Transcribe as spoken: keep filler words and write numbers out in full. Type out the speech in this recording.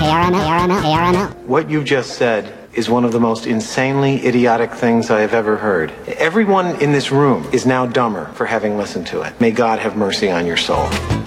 K R M L, K R M L, K R M L. What you just said is one of the most insanely idiotic things I have ever heard. Everyone in this room is now dumber for having listened to it. May God have mercy on your soul.